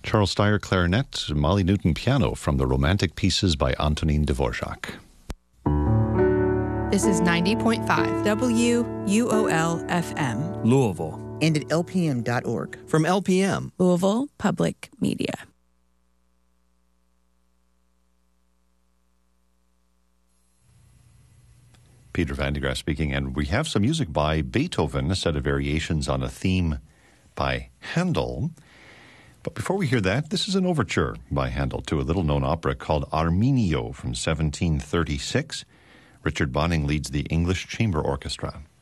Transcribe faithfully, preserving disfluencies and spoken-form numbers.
Charles Steyer, clarinet, Molly Newton, piano from the Romantic Pieces by Antonin Dvorak. This is ninety point five W U O L F M. Louisville. And at L P M dot org. From L P M. Louisville Public Media. Peter Van de Graaf speaking, and we have some music by Beethoven, a set of variations on a theme by Handel. But before we hear that, this is an overture by Handel to a little-known opera called Arminio from seventeen thirty-six. Richard Bonning leads the English Chamber Orchestra.